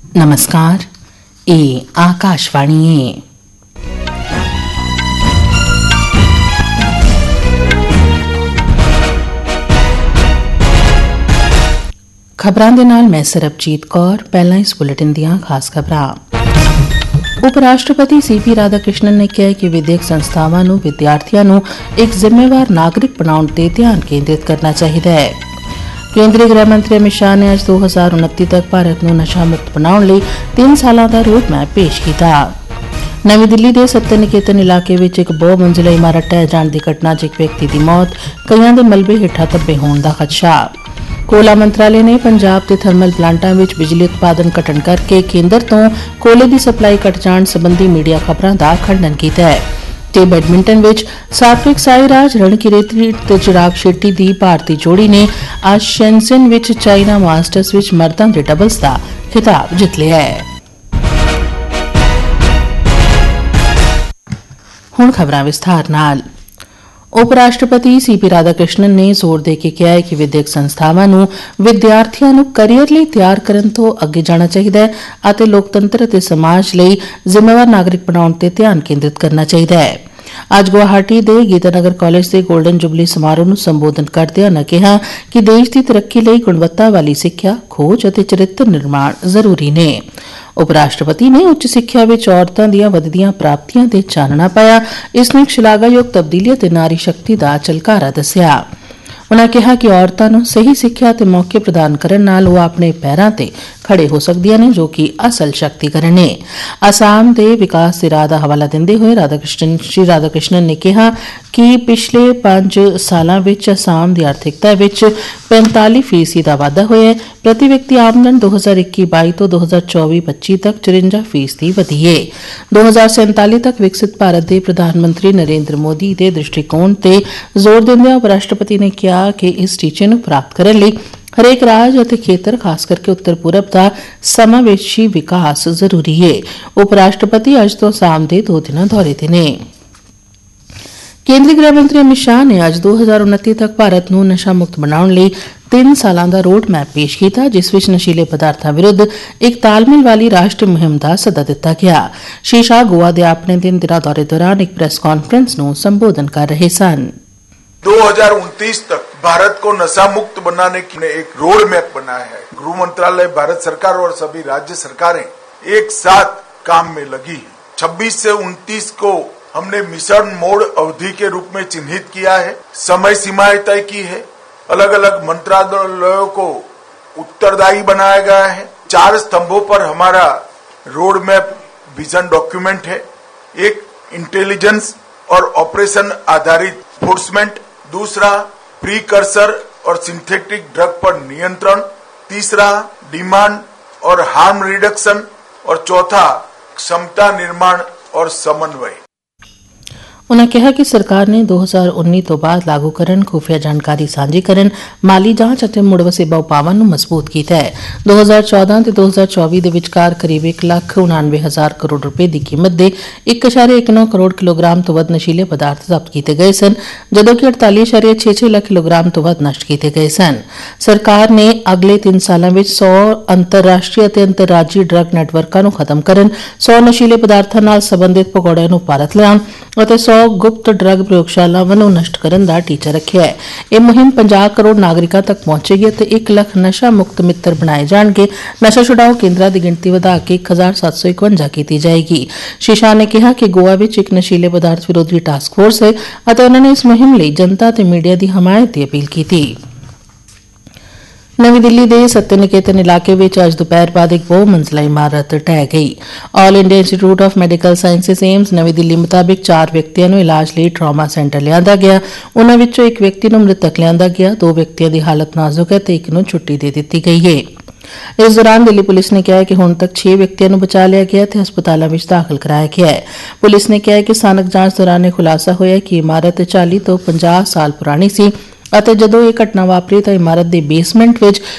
नमस्कार, ये आकाशवाणी है। खबरां दे नाल मैं सरबजीत कौर। पहला इस बुलेटिन दियां खास खबरां। उप राष्ट्रपति सीपी राधाकृष्णन ने कहा कि विदेक संस्थावां नूं विद्यार्थियों नूं एक जिम्मेवार नागरिक बनाउण ते ध्यान केंद्रित करना चाहिए है। केंद्रीय गृह मंत्री अमित शाह ने अज 2029 तक भारत नूं नशा मुक्त बनाउण लई 3 सालां दा रोड मैप पेश कीता। नवी दिल्ली के सत्य निकेतन इलाके विच एक बहु मंजिला इमारत ढह जाण दी घटना च एक व्यक्ति की मौत, कईयां दे मलबे हेठां दब्बे होण दा खदशा। कोला मंत्रालय ने पंजाब के थर्मल प्लांटां विच बिजली उत्पादन घटण करके केंद्र तो कोले की सप्लाई घट जाण संबंधी मीडिया खबरां दा खंडन कीता है। ते बैडमिंटन विच सात्विक साईराज रणकीरेती ते चिराग शेट्टी दी भारती जोड़ी ने आज शेनज़ेन विच चाइना मास्टर्स विच मर्दां दे डबल्स दा खिताब जित लिया है। हुण खबरां विस्तार नाल। उप राष्ट्रपति सीपी राधाकृष्णन ने जोर दे के कहा है कि विदेक संस्थावां नूं विद्यार्थियों नूं करियर लई तैयार करन तो अगे जाना चाहिए है अते लोकतंत्र अते समाज लई जिम्मेवार नागरिक बनाउण ते ध्यान केंद्रित करना चाहिए है। आज गुवाहाटी दे गीतानगर कॉलेज के गोल्डन जुबली समारोह नूं संबोधन करदे उन्होंने कहा कि देश की तरक्की लई गुणवत्ता वाली सिक्ख्या, खोज अते चरित्र निर्माण जरूरी ने। उप राष्ट्रपति ने उच्च सिक्ख्या विच औरतां दीआं वधदियां प्राप्तियां ते चानना पाया। इसनूं एक शलाघायोग तब्दीली अते नारी शक्ति दा झलकारा दस्सिया। उन्होंने कहा कि औरतां नूं सही सिक्ख्या ते मौके प्रदान करन नाल ओह अपने पैरां ते खड़े हो सकदियां ने, जो कि असल शक्तिकरण है। आसाम के विकास दे राह दा हवाला दिंदे होए श्री राधाकृष्णन ने कहा कि पिछले 5 सालां विच आसाम दी आर्थिकता विच 45% दा वाधा होया है। प्रति व्यक्ति आमदन 2021-22 तो 2024-25 तक 54% वधी है। 2047 तक विकसित भारत के प्रधानमंत्री नरेंद्र मोदी के दृष्टिकोण ते जोर दिंदे उपराष्ट्रपति ने कहा कि इस टीचे नूं प्राप्त करन लई हरेक राज अते खेतर खास करके उत्तर पूरब का समावेशी विकास जरूरी है। उपराष्ट्रपति अज तो आसाम के 2 दिना दौरे ते ने। केंद्रीय गृह मंत्री अमित शाह ने अज 2029 तक भारत नूं नशा मुक्त बनाउण लई 3 सालां दा रोड मैप पेश किया, जिस विच नशीले पदार्थां विरुद्ध एक तालमेल वाली राष्ट्रीय मुहिम दा सद्दा दिता गया। श्री शाह गोवा दे अपने 3 दिना दौरे दौरान एक प्रेस कॉन्फ्रेंस नूं संबोधन कर रहे सन। 2029 तक भारत को नशा मुक्त बनाने के लिए एक रोड मैप बनाया है। गृह मंत्रालय, भारत सरकार और सभी राज्य सरकारें एक साथ काम में लगी है। 26 से 29 को हमने मिशन मोड अवधि के रूप में चिन्हित किया है, समय सीमाएं तय की है, अलग अलग मंत्रालयों को उत्तरदायी बनाया गया है। 4 स्तंभों पर हमारा रोड मैप विजन डॉक्यूमेंट है। एक इंटेलिजेंस और ऑपरेशन आधारित एनफोर्समेंट, दूसरा प्रीकर्सर और सिंथेटिक ड्रग पर नियंत्रण, तीसरा डिमांड और हार्म रिडक्शन और चौथा क्षमता निर्माण और समन्वय। उन्होंने कहा कि सरकार ने 2019 तो बाद लागूकरण, खुफिया जानकारी सांझीकरण, माली जांच और मुड़ वसेबा उपावां नूं मजबूत किया है। 2014 ते 2024 दे विचकार करीब 1,99,000 करोड़ रुपए की कीमत के 1.19 करोड़ किलोग्राम तो वध नशीले पदार्थ जब्त किए गए सन, जदों कि 48.66 लाख किलोग्राम तो वध नष्ट किए गए सन। सरकार ने अगले 3 सालों में 100 अंतरराष्ट्रीय और अंतरराज्यीय ड्रग नैटवर्कों को खत्म करन, 100 नशीले पदार्थों नाल संबंधित भगौड़िਆਂ ਨੂੰ ਭਾਰਤ ਲਿਆਉਣ ਅਤੇ 100 गुप्त ड्रग प्रयोगशालावां ਨੂੰ नष्ट करन दा टीचा रखिया है। यह मुहिम 50 करोड़ नागरिकों तक पहुंचेगी और 1 लाख नशा मुक्त मित्र बनाए जाएंगे। नशा छुड़ाओ केंद्रां की गिणती वधा के 1751 की जाएगी। श्री शाह ने कहा कि गोवा विच एक नशीले पदार्थ विरोधी टास्क फोर्स है और उन्होंने इस मुहिम लई जनता ते मीडिया की हमायत की अपील की। नवी दिल्ली के सत्य निकेतन इलाके में अज दोपहर बाद एक बहु मंजिला इमारत ढह गई। All India institute of medical sciences AIIMS नवी दिल्ली मुताबिक 4 व्यक्तियों को इलाज लिए ट्रामा सेंटर लिया गया। उन्होंने विचों एक व्यक्ति को मृतक लिया गया, 2 व्यक्तियों की हालत नाजुक है तो एक को छुट्टी दे दी गई है। इस दौरान दिल्ली पुलिस ने कहा है कि हुण तक 6 व्यक्तियों को बचा लिया गया तो हस्पतालों में दाखिल कराया गया है। पुलिस ने कहा है कि स्थानक जांच दौरान यह खुलासा होया कि इमारत 40 तो 50 साल पुरानी सी ਅਤੇ ਜਦੋਂ ਇਹ ਘਟਨਾ ਵਾਪਰੀ ਤਾਂ ਇਮਾਰਤ ਦੇ ਬੇਸਮੈਂਟ ਵਿੱਚ